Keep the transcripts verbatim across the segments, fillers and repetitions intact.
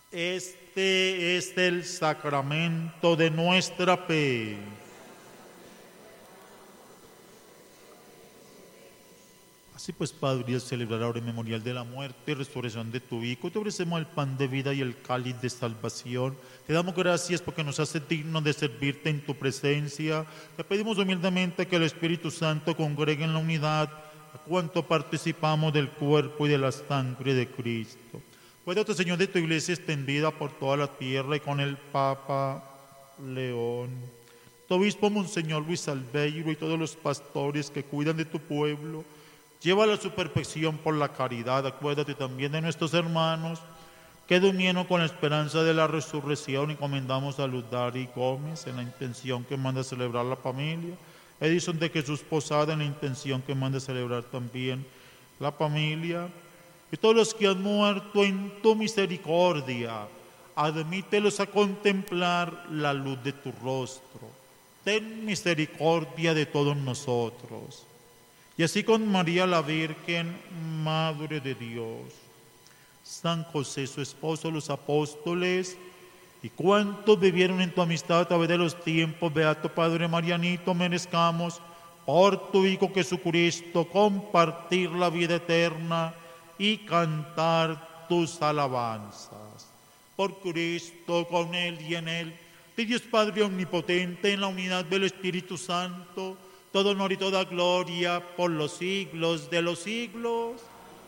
Este es el sacramento de nuestra fe. Así pues, Padre, al celebrar ahora el memorial de la muerte y resurrección de tu Hijo, te ofrecemos el pan de vida y el cáliz de salvación. Te damos gracias porque nos haces dignos de servirte en tu presencia. Te pedimos humildemente que el Espíritu Santo congregue en la unidad a cuanto participamos del cuerpo y de la sangre de Cristo. Cuídate, Señor, de tu iglesia extendida por toda la tierra y con el Papa León, tu obispo Monseñor Luis Albeiro y todos los pastores que cuidan de tu pueblo. Llévala a su perfección por la caridad. Acuérdate también de nuestros hermanos que durmieron con la esperanza de la resurrección. Encomendamos a Luz Dari Gómez en la intención que manda celebrar la familia. Edison de Jesús Posada en la intención que manda celebrar también la familia. Y todos los que han muerto en tu misericordia, admítelos a contemplar la luz de tu rostro. Ten misericordia de todos nosotros. Y así con María la Virgen, Madre de Dios, San José su esposo, los apóstoles, y cuantos vivieron en tu amistad a través de los tiempos, Beato Padre Marianito, merezcamos por tu Hijo Jesucristo compartir la vida eterna y cantar tus alabanzas. Por Cristo, con Él y en Él, de Dios Padre Omnipotente, en la unidad del Espíritu Santo, todo honor y toda gloria por los siglos de los siglos.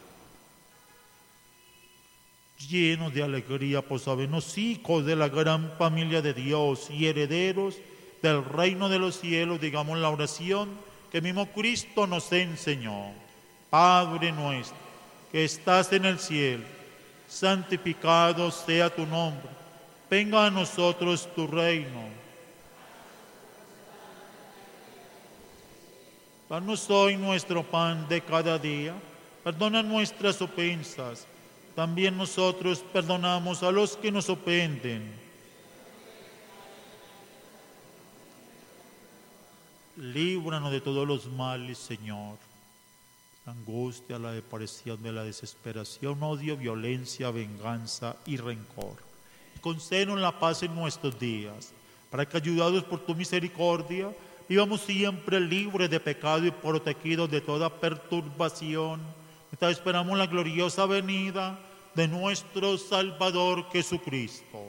Llenos de alegría por sabernos hijos de la gran familia de Dios y herederos del reino de los cielos, digamos la oración que mismo Cristo nos enseñó. Padre nuestro, que estás en el cielo, santificado sea tu nombre. Venga a nosotros tu reino. Danos hoy nuestro pan de cada día. Perdona nuestras ofensas. También nosotros perdonamos a los que nos ofenden. Líbranos de todos los males, Señor. La angustia, la depresión, de la desesperación, odio, violencia, venganza y rencor. Concédenos la paz en nuestros días, para que, ayudados por tu misericordia, vivamos siempre libres de pecado y protegidos de toda perturbación, mientras esperamos la gloriosa venida de nuestro Salvador Jesucristo.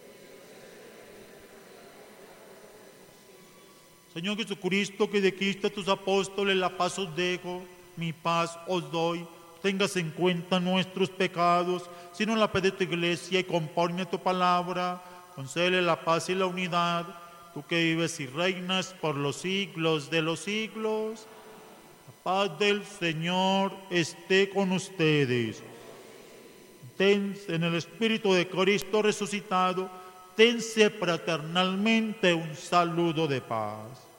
Señor Jesucristo, que dijiste a tus apóstoles, la paz os dejo, mi paz os doy. Tengas en cuenta nuestros pecados, sino la fe de tu iglesia, y conforme a tu palabra, concédele la paz y la unidad. Tú que vives y reinas por los siglos de los siglos, la paz del Señor esté con ustedes. Dense en el Espíritu de Cristo resucitado, dense fraternalmente un saludo de paz.